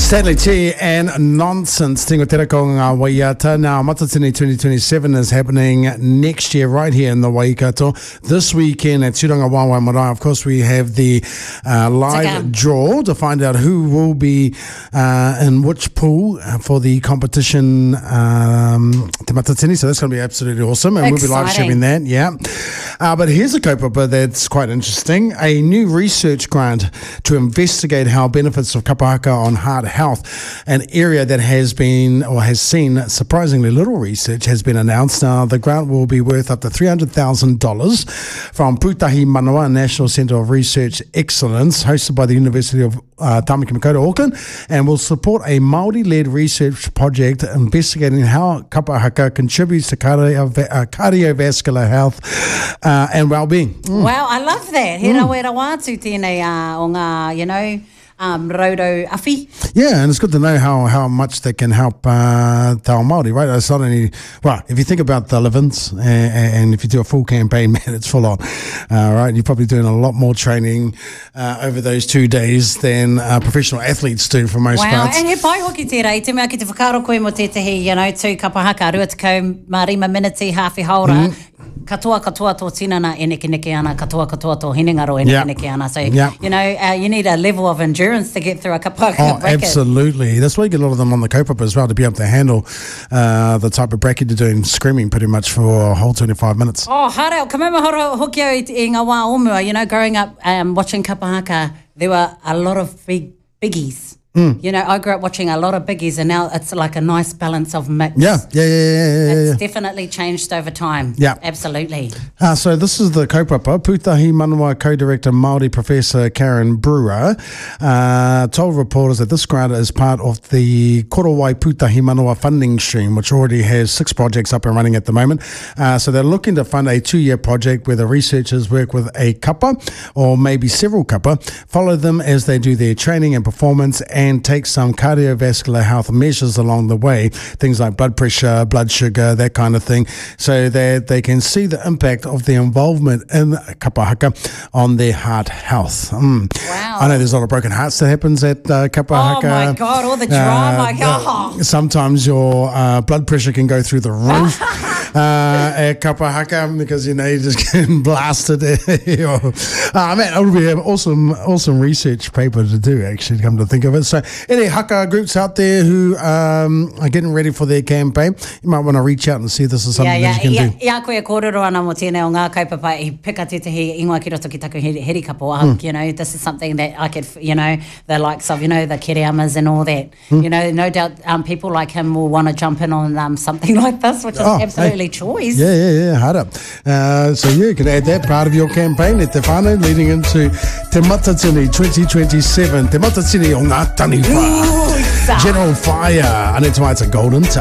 Stanley T and Nonsense. Tingo tera ko ngā Waiata. Now, Matatini 2027 is happening next year right here in the Waikato. This weekend at Turanga Wawa Marae, of course, we have the live draw to find out who will be in which pool for the competition Te Matatini. So that's going to be absolutely awesome. And we'll be live streaming that, yeah. But here's a kaupapa that's quite interesting. A new research grant to investigate how benefits of kapahaka on heart health, an area that has been or has seen surprisingly little research, has been announced. Now, the grant will be worth up to $300,000 from Pūtahi Manawa National Centre of Research Excellence, hosted by the University of Tamaki Makaurau, Auckland, and will support a Māori-led research project investigating how kapahaka contributes to cardiovascular health and well-being. Wow, I love that. He rawera wātu tēnei o ngā, you know, raudo awhi. Yeah, and it's good to know how much that can help te ao Māori, right? It's not only, well, if you think about the live-ins and if you do a full campaign, man, it's full on, right? You're probably doing a lot more training over those 2 days than professional athletes do for most parts. Wow, and he pai hoki tērā, I te mea ki te whakaro koe mo tētahi, you know, tū kapahaka, rua tekau, marima miniti, hawhi haura, katoa tō tinana e neke ana, katoa tō hinengaro e neke ana. So, you know, you need a level of endurance to get through a kapahaka bracket. Absolutely. That's why you get a lot of them on the kaupapa as well, to be able to handle the type of bracket you're doing, screaming pretty much for a whole 25 minutes. Oh, harau, ka maumahara hoki au i ngā wā omua. You know, growing up watching kapahaka, there were a lot of biggies. You know, I grew up watching a lot of biggies, and now it's like a nice balance of mix. It's definitely changed over time. Yeah, absolutely. So this is the kaupapa. Pūtahi Manawa co-director Māori Professor Karen Brewer told reporters that this grant is part of the Korowai Pūtahi Manawa funding stream, which already has 6 projects up and running at the moment. So they're looking to fund a 2-year project where the researchers work with a kapa, or maybe several kapa, follow them as they do their training and performance, and take some cardiovascular health measures along the way, things like blood pressure, blood sugar, that kind of thing, so that they can see the impact of their involvement in kapahaka on their heart health. Wow. I know there's a lot of broken hearts that happens at kapahaka. Oh my God, all the drama. Sometimes your blood pressure can go through the roof at kapahaka because, you know, you're just getting blasted. Man, it would be an awesome research paper to do, actually, come to think of it. So any haka groups out there who are getting ready for their campaign, you might want to reach out and see if this is something that you can do. Ia koe kōrero ana mo tēnei o ngā kaupapa I pika tētahi ingoa ki roto ki taku heri kapo. You know, this is something that I could, you know, the likes of, you know, the Kiriamas and all that. You know, no doubt people like him will want to jump in on something like this, which is absolutely choice. Yeah, hard up. So you can add that part of your campaign at Te Whānau leading into Te Matatini 2027. Te Matatini o ngā taniwha. General Fire. And it's why it's a golden